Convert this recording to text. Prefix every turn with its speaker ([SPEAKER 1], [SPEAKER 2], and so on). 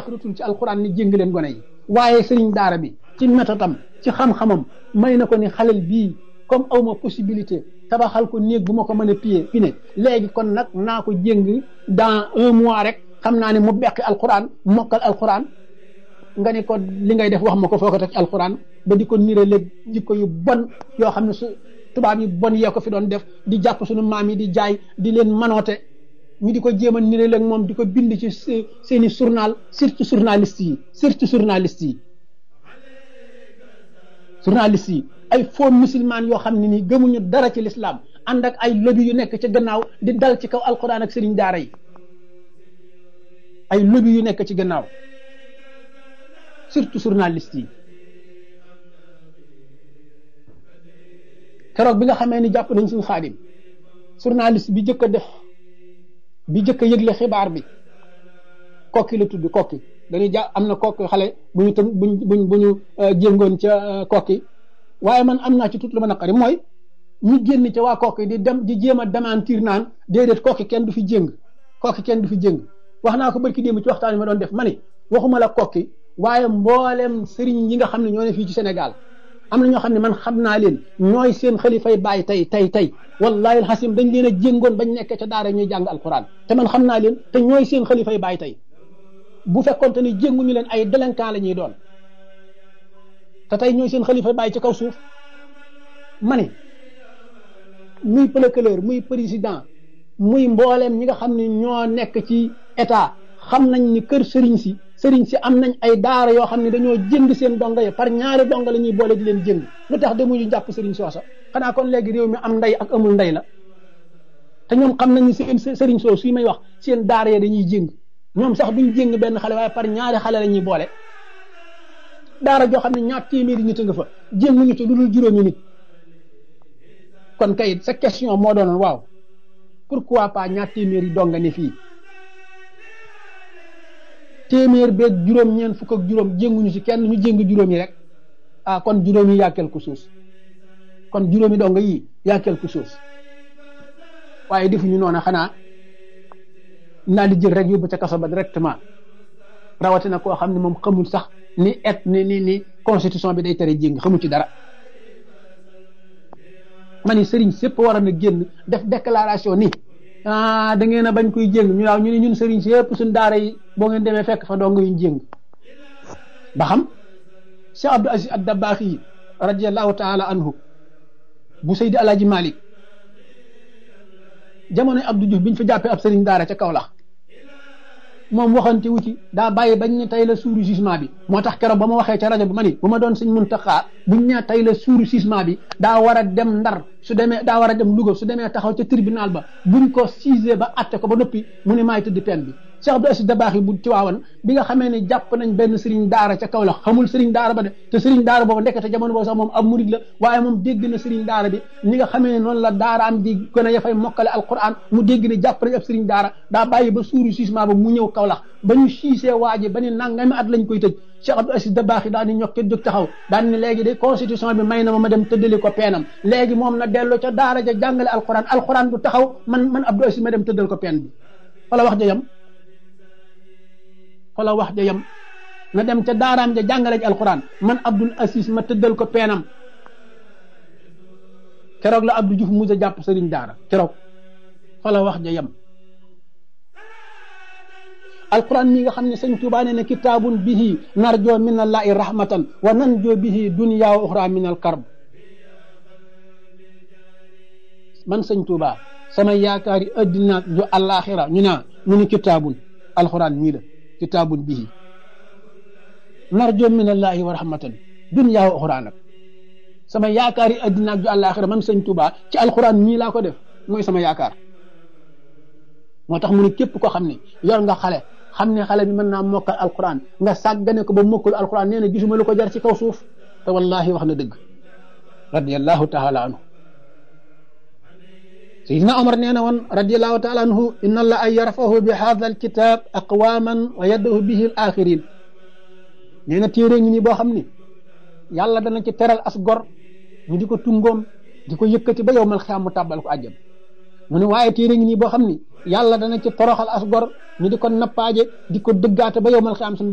[SPEAKER 1] taxrutul ci alquran ni jéng leen gone yi waaye sëriñ daara bi ci métodam ci xam-xamam may na ko ni xalel bii comme awma possibilité tabaxal ko néeg bu ma ko mën a pine léegi kon nag naa ko jéng dans 1 mois rek xam naa ne mu beqi alquran mokkal alquran nga ni ko li ngay def wax ma ko foo ko teg alquran ba di ko nire léeg jikko yu bon yoo xam ne su tubaab yi bon yee ko fi doon def di jàpp suñu maam yi di jaay di leen manoote ñu di ko jéem a nire léeg moom di ko bind ci seeni journal surtout journaliste yi ay faux musulman yoo xam ne nii gëmuñu dara ci l'islam ànd ak ay lobby yu nekk ci gannaaw di dal ci kaw alquran ak sëriñ daara yi ay lobby yu nekk ci gannaaw surtout journaliste yi keroog bi nga xamee ni jàpp nañ suñu xaadim journaliste bi jëkk a yëgle xibaar bi kokki la tudd kokki dañuy am na kokki xale bu ñu jéngoon ca kokki waaye man am naa ci tout lu ma naqari mooy ñu génn ca waa kokki di jéem a démentir naan déedéet kokki kenn du fi jéng wax naa ko barki démb ci waxtaan yi ma doon def ma ni waxuma la kokki waaye mboolem sëriñ yi nga xam ne ñoo ne fii ci Sénégal am na ñoo xam ne man xam naa leen ñooy seen xalifay baay tey wallahi alxasim dañ leen a jéngoon bañ nekk ca daara ñuy jàng alquran te man xam naa leen te ñooy seen xalifay baay tey bu fekkoonte ni jénguñu leen ay délinquant la ñuy doon te tey ñooy seen xalifay baay ci kaw suuf ma ne muy procureur muy président muy mbooleem ñi nga xam ne ñoo nekk ci état xam nañ ni kër sëriñ si am nañ ay daara yoo xam ne dañoo jënd seen donga yi par ñaari donga la ñuy boole di leen jënd lu tax demuñu jàpp sëriñ soosa xanaa kon léegi réew mi am ndey ak amul ndey la te ñoom xam nañ ni seen sëriñ soo suy may wax seen daara ya dañuy jëng ñoom sax duñ jëng benn xale waaye par ñaari xale la ñuy boole daara joo xam ne ñaar téeméeri nit a nga fa jënguñu ci lu dul juróomi nit kon kay sa question moo doonoon waaw pourquoi pas ñaar téeméeri donga ne fii téeméer beeg juróom-ñeent fukk ak juróom jénguñu ci kenn ñu jéng juróom yi rek kon juróom yi yaa quelque chose kon juróomi donga yi yaa quelque chose waaye defuñu noonu xanaa naa di jël rek yóbbu ca kaso ba directement rawatina koo xam ne moom xamul sax ni constitution bi day tere jéng xamul ci dara ma ni sëriñ sépp war na génn def déclaration ni da ngeen a bañ koy jéng ñu waaw ñu ne ñun sëriñ si yëpp suñ daara yi boo ngeen demee fekk fa dong yuñ jéng ba xam Cheikh Abdou Aziz ad-Dabakh yi radiyallahu taala anhu bu Seydi Alaaji Malik jamono Abdou Diouf biñ fa jàppee ab sëriñ daara ca Kaolack moom waxante wu ci daa bàyyi bañ ne tey la suuru jugement bi moo tax keroog ba ma waxee ca rajo bi ma ni bu ma doon Sëñ Muntaxa buñ ne tey la suuru jugement bi daa war a dem Ndar su demee daa war a dem Louga su demee taxaw ca tribunal ba buñ ko siisee ba atte ko ba noppi mu ne maay tëdd peine bi Cheikh Abdou Aziz Dabakh bu ci waawan bi nga xamee ne jàpp nañ benn sëriñ daara ca Kaolack xamul sëriñ daara ba de te sëriñ daara boobu ndekete jamono boobu sax moom ab murid la waaye moom dégg na sëriñ daara bi ni nga xamee ne noonu la daara am di gën a yafay mokkale alquran mu dégg ne jàpp nañ ab sëriñ daara daa bàyyi ba suuru jugement ba mu ñëw Kaolack ba ñu siisee waaji ba ni nangami at lañ koy tëj Cheikh Abdou Aziz Dabakh daal di ñokke jóg taxaw daal ni léegi de constitution bi may na ma dem tëddali ko peenam léegi moom na delloo ca daara ja jàngale alquran du taxaw man Abdou Aziz ma dem tëddal ko peen bi wala wax ja yam na dem ca daaraam ja jàngale ci alquran man Abdou Aziz ma tëddal ko peenam keroog la Abdou Diouf musa jàpp sëriñ daara keroog fala wax ja yam alquran mi nga xam ne sëñ Tuubaa nee na kitaabun bihi narjoo min allahi rahmatan wa nanjoo bihi dunya wa uxra min al karb man sëñ Tuubaa sama yaakaari addina ju àllaaxira ñu ni kitaabun alquran mii la kitaabun bihi narjoo min allahi wa rahmatan dunya wa uxra nag sama yaakaari addina ju àllaaxira man sëñ Tuubaa ci alquran mii laa ko def mooy sama yaakaar moo tax mu ne képp ko xam ne yor nga xale xam ne xale bi mën naa mokkal alquran nga sàggane ko ba mokkul alquran nee na gisuma lu ko jar ci kaw suuf te wallahi wax na dëgg radiyallahu taala anhu Seydina Omar nee na woon radiyallahu taala anhu inna allaha yarfahu bi hadha alkitab aqwaman wa yaddahu bihi al axirin nee na téere ngi nii boo xam ni yàlla dana ci teral as gor ñu di ko tungoom di ko yëkkati ba yow mal xiyaam mu tàbbal ko àjjana mu ne waaye téere ngi nii boo xam ni yàlla dana ci toroxal as gor ñu di ko nappaaje di ko dëggaate ba yow mal xiyaam